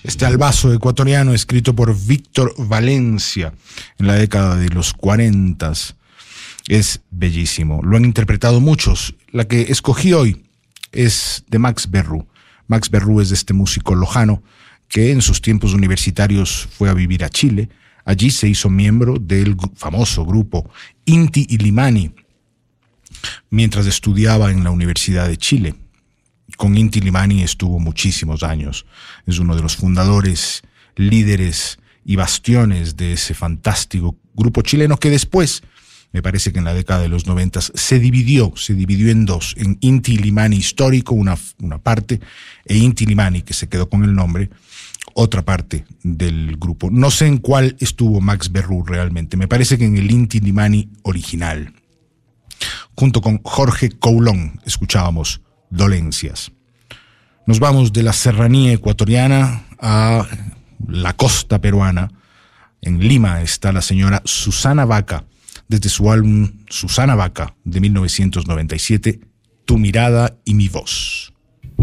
Este albazo ecuatoriano escrito por Víctor Valencia en la década de los 40 es bellísimo. Lo han interpretado muchos. La que escogí hoy es de Max Berrú. Max Berrú es este músico lojano que en sus tiempos universitarios fue a vivir a Chile. Allí se hizo miembro del famoso grupo Inti Illimani mientras estudiaba en la Universidad de Chile. Con Inti Illimani estuvo muchísimos años. Es uno de los fundadores, líderes y bastiones de ese fantástico grupo chileno que después, me parece que en la década de los 90, se dividió en dos, en Inti Illimani histórico, una parte, e Inti Illimani, que se quedó con el nombre, otra parte del grupo. No sé en cuál estuvo Max Berrú realmente, me parece que en el Inti Illimani original. Junto con Jorge Coulón escuchábamos Dolencias. Nos vamos de la serranía ecuatoriana a la costa peruana. En Lima está la señora Susana Baca, desde su álbum Susana Baca de 1997, Tu mirada y mi voz.